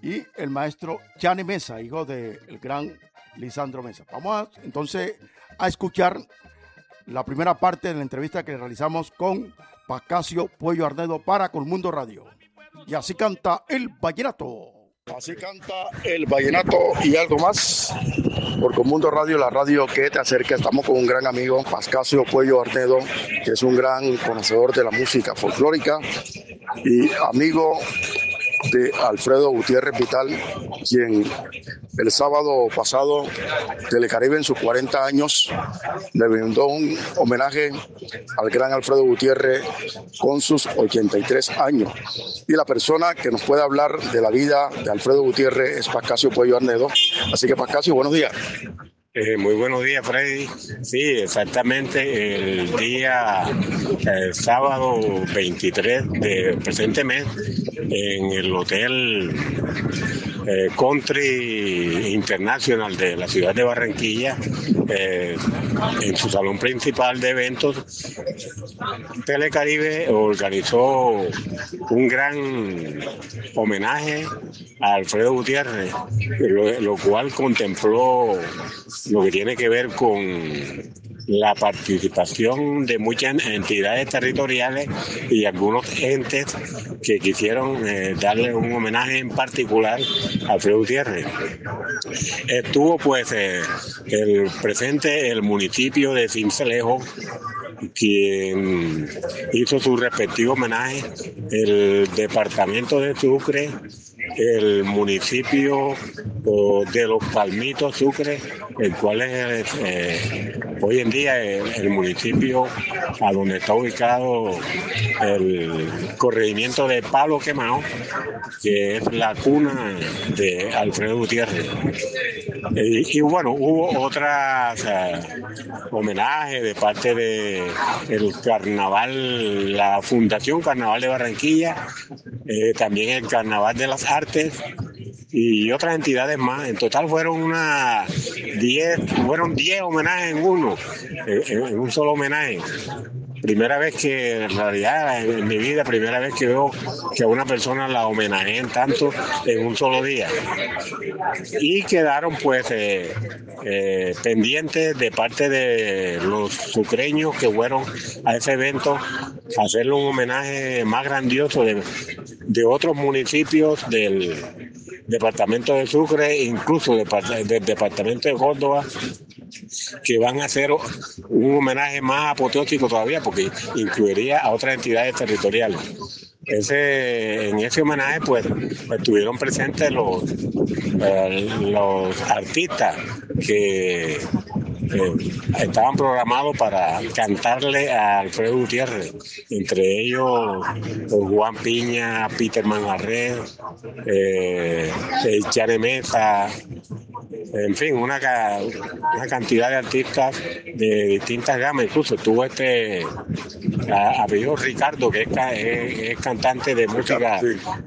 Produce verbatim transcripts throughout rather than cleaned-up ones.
y el maestro Chane Mesa, hijo del gran Lisandro Mesa. Vamos a, entonces a escuchar la primera parte de la entrevista que realizamos con Pascasio Puello Arnedo para Colmundo Radio. Y así canta el vallenato. Así canta el vallenato y algo más por Colmundo Radio, la radio que te acerca. Estamos con un gran amigo, Pascasio Puello Arnedo, que es un gran conocedor de la música folclórica y amigo de Alfredo Gutiérrez Vital, quien el sábado pasado, Telecaribe en sus cuarenta años, le brindó un homenaje al gran Alfredo Gutiérrez con sus ochenta y tres años. Y la persona que nos puede hablar de la vida de Alfredo Gutiérrez es Pascasio Puello Arnedo. Así que, Pascasio, buenos días. Eh, muy buenos días, Freddy. Sí, exactamente el día el sábado veintitrés del presente mes en el Hotel eh, Country International de la ciudad de Barranquilla, eh, en su salón principal de eventos, Telecaribe organizó un gran homenaje a Alfredo Gutiérrez, lo, lo cual contempló lo que tiene que ver con la participación de muchas entidades territoriales y algunos entes que quisieron eh, darle un homenaje en particular a Alfredo Gutiérrez. Estuvo pues eh, el presente el municipio de Sincelejo, quien hizo su respectivo homenaje, el departamento de Sucre, el municipio oh, de Los Palmitos, Sucre, el cual es eh, hoy en día el, el municipio a donde está ubicado el corregimiento de Palo Quemado, que es la cuna de Alfredo Gutiérrez. Y, y bueno, hubo otras uh, homenajes de parte de el Carnaval, la Fundación Carnaval de Barranquilla, eh, también el Carnaval de las Artes y otras entidades más. En total fueron unas diez, fueron diez homenajes en uno, en, en un solo homenaje. Primera vez que, en realidad, en mi vida, primera vez que veo que a una persona la homenajeen tanto en un solo día. Y quedaron, pues, eh, eh, pendientes de parte de los sucreños que fueron a ese evento a hacerle un homenaje más grandioso de, de otros municipios del departamento de Sucre, incluso de, del departamento de Córdoba, que van a hacer un homenaje más apoteósico todavía, porque incluiría a otras entidades territoriales. Ese, en ese homenaje pues estuvieron presentes los, eh, los artistas que eh, estaban programados para cantarle a Alfredo Gutiérrez, entre ellos Juan Piña, Peter Manjarrés, eh, Chane Mesa, en fin, una, una cantidad de artistas de distintas gamas. Incluso tuvo este apellido Ricardo, que es, es, es cantante de música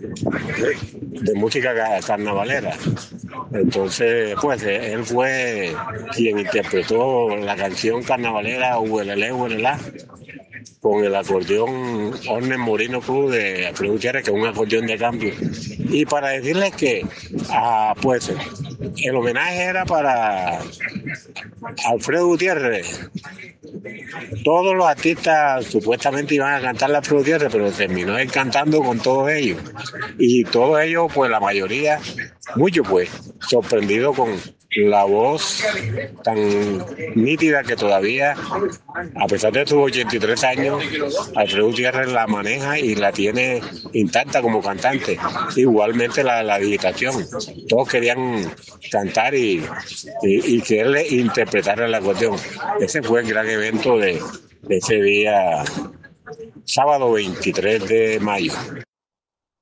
de música carnavalera. Entonces, pues él fue quien interpretó la canción carnavalera Uelele Uelelá con el acordeón Ornes Morino Cruz de Alfredo Gutiérrez, que es un acordeón de cambio. Y para decirles que, ah, pues, el homenaje era para Alfredo Gutiérrez. Todos los artistas supuestamente iban a cantar a Alfredo Gutiérrez, pero terminó él cantando con todos ellos. Y todos ellos, pues la mayoría, muchos pues, sorprendidos con la voz tan nítida que todavía, a pesar de sus ochenta y tres años, Alfredo Gutiérrez la maneja y la tiene intacta como cantante. Igualmente la, la digitación. Todos querían cantar y, y, y que él le interpretara el acordeón. Ese fue el gran evento de, de ese día, sábado veintitrés de mayo.